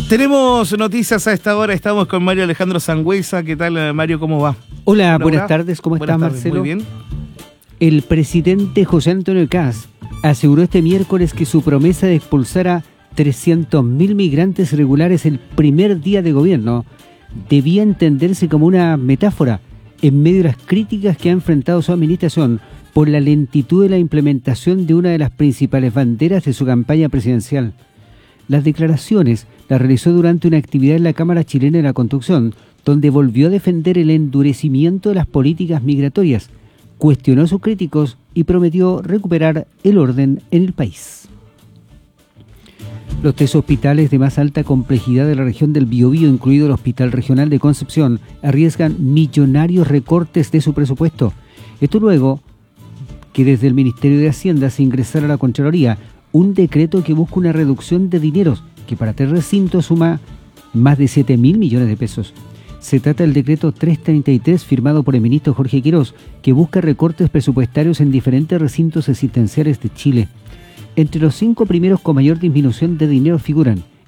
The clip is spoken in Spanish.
Tenemos noticias a esta hora, estamos con Mario Alejandro Sangüesa. ¿Qué tal, Mario? ¿Cómo va? Hola, buenas tardes, ¿cómo estás, Marcelo? Muy bien. El presidente José Antonio Kast aseguró este miércoles que su promesa de expulsar a 300.000 migrantes irregulares el primer día de gobierno debía entenderse como una metáfora en medio de las críticas que ha enfrentado su administración por la lentitud de la implementación de una de las principales banderas de su campaña presidencial. Las declaraciones las realizó durante una actividad en la Cámara Chilena de la Construcción, donde volvió a defender el endurecimiento de las políticas migratorias, cuestionó a sus críticos y prometió recuperar el orden en el país. Los 3 hospitales de más alta complejidad de la región del Biobío, incluido el Hospital Regional de Concepción, arriesgan millonarios recortes de su presupuesto. Esto luego que desde el Ministerio de Hacienda se ingresara a la Contraloría un decreto que busca una reducción de dineros que para 3 recintos suma más de 7.000 millones de pesos. Se trata del decreto 333 firmado por el ministro Jorge Quirós, que busca recortes presupuestarios en diferentes recintos asistenciales de Chile. Entre los 5 primeros con mayor disminución de dinero figuran